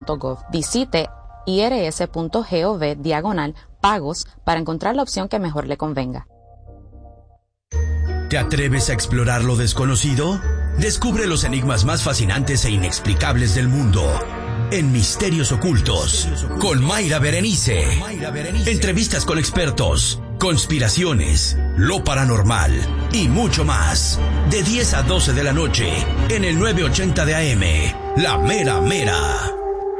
Visite irs.gov/pagos para encontrar la opción que mejor le convenga. ¿Te atreves a explorar lo desconocido? Descubre los enigmas más fascinantes e inexplicables del mundo en Misterios Ocultos con Mayra Berenice. Entrevistas con expertos, conspiraciones, lo paranormal y mucho más. De 10 a 12 de la noche en el 980 de AM, La Mera Mera.